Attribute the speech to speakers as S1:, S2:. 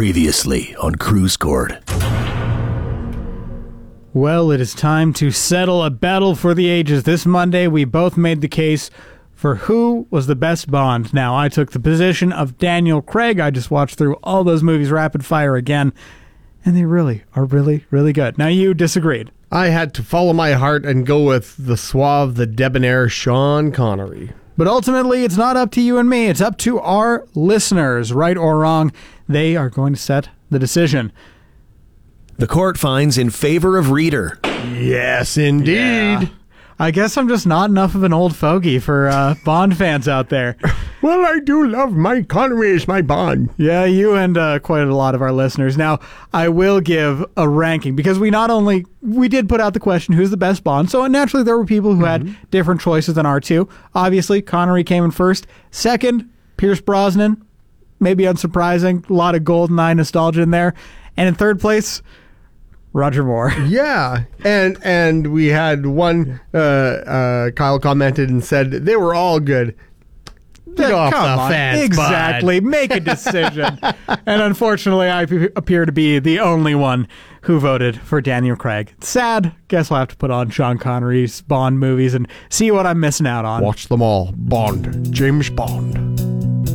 S1: Previously on Cruise Court.
S2: Well, it is time to settle a battle for the ages. This Monday, we both made the case for who was the best Bond. Now, I took the position of Daniel Craig. I just watched through all those movies rapid fire again, and they really are really, really good. Now, you disagreed.
S3: I had to follow my heart and go with the suave, the debonair Sean Connery.
S2: But ultimately, it's not up to you and me. It's up to our listeners, right or wrong. They are going to set the decision.
S1: The court finds in favor of Reader.
S3: Yes, indeed.
S2: Yeah. I guess I'm just not enough of an old fogey for Bond fans out there.
S3: Well, I do love my Connery as my Bond.
S2: Yeah, you and quite a lot of our listeners. Now, I will give a ranking because we did put out the question, who's the best Bond? So naturally, there were people who had different choices than our two. Obviously, Connery came in first. Second, Pierce Brosnan. Maybe unsurprising. A lot of GoldenEye nostalgia in there. And in third place, Roger Moore.
S3: Yeah, and we had one, Kyle commented and said they were all good. Get off the fence,
S2: exactly.
S3: bud.
S2: Make a decision. And unfortunately, I appear to be the only one who voted for Daniel Craig. Sad. Guess I'll have to put on Sean Connery's Bond movies and see what I'm missing out on.
S3: Watch them all. Bond. James Bond.